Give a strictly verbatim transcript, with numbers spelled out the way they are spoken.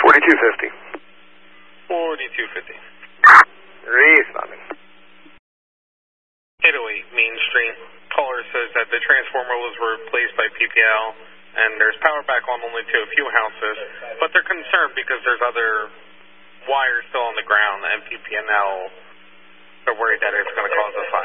forty-two fifty. forty-two fifty. Responding. eight oh eight Main Street. Caller says that the transformer was replaced by P P L, and there's power back on only to a few houses, but they're concerned because there's other wires still on the ground, and P P L, they're worried that it's going to cause a fire.